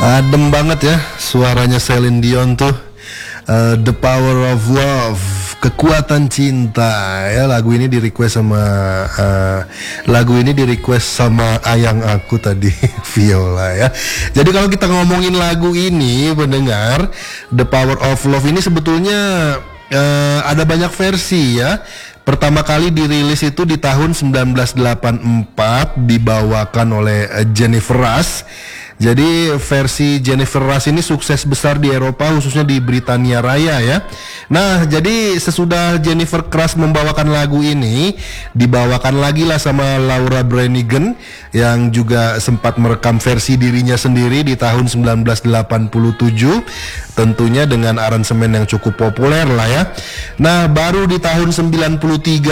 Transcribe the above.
Adem banget ya suaranya Celine Dion tuh. The Power of Love, kekuatan cinta ya. Lagu ini di request sama ayang aku tadi, Viola ya. Jadi kalau kita ngomongin lagu ini, pendengar, The Power of Love ini sebetulnya ada banyak versi ya. Pertama kali dirilis itu di tahun 1984, dibawakan oleh Jennifer Rush. Jadi versi Jennifer Rush ini sukses besar di Eropa, khususnya di Britania Raya ya. Nah, jadi sesudah Jennifer Rush membawakan lagu ini, dibawakan lagi lah sama Laura Branigan yang juga sempat merekam versi dirinya sendiri di tahun 1987, tentunya dengan aransemen yang cukup populer lah ya. Nah, baru di tahun 93